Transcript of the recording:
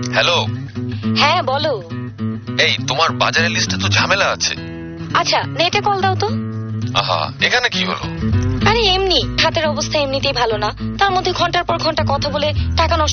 Hello. হ্যাঁ বলো। এই তোমার বাজারের লিস্টে তো ঝামেলা আছে। আচ্ছা নেটে কল দাও তো। আহা, এখানে কি হলো? আরে এমনি হাতের অবস্থা এমনিতেই ভালো না, তার মধ্যে ঘন্টার পর ঘন্টা কথা বলে টাকা নষ্ট